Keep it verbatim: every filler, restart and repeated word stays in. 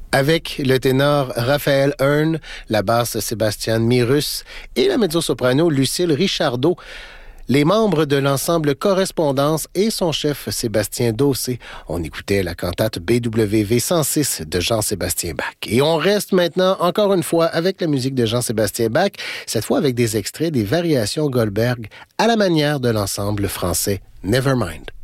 Avec le ténor Raphaël Hearn, la basse Sébastien Mirus et la mezzo-soprano Lucille Richardot. Les membres de l'ensemble Correspondance et son chef Sébastien Dossé. On écoutait la cantate B W V cent six de Jean-Sébastien Bach. Et on reste maintenant, encore une fois, avec la musique de Jean-Sébastien Bach, cette fois avec des extraits des variations Goldberg à la manière de l'ensemble français Nevermind.